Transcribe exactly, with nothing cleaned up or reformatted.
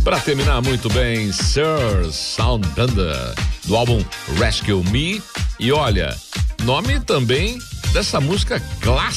Pra terminar muito bem, Sir Sound Thunder, do álbum Rescue Me. E olha, nome também dessa música clássica